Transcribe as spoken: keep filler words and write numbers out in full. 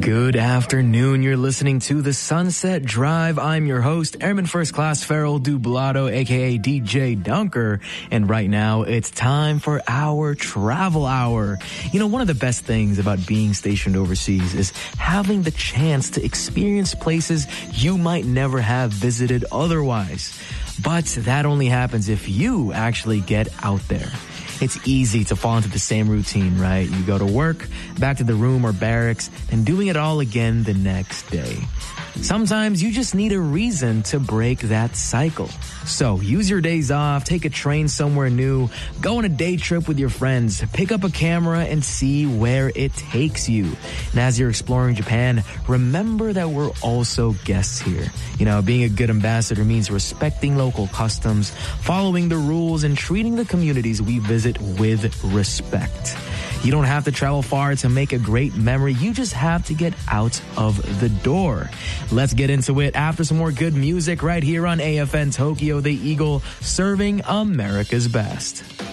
Good afternoon. You're listening to The Sunset Drive. I'm your host, Airman First Class Farrell Dublado, aka D J Dunker. And right now, it's time for our travel hour. You know, one of the best things about being stationed overseas is having the chance to experience places you might never have visited otherwise. But that only happens if you actually get out there. It's easy to fall into the same routine, right? You go to work, back to the room or barracks, and doing it all again the next day. Sometimes you just need a reason to break that cycle. So use your days off, take a train somewhere new, go on a day trip with your friends, pick up a camera and see where it takes you. And as you're exploring Japan, remember that we're also guests here. You know, being a good ambassador means respecting local customs, following the rules, and treating the communities we visit with respect. You don't have to travel far to make a great memory. You just have to get out of the door. Let's get into it after some more good music right here on A F N Tokyo, the Eagle, serving America's best.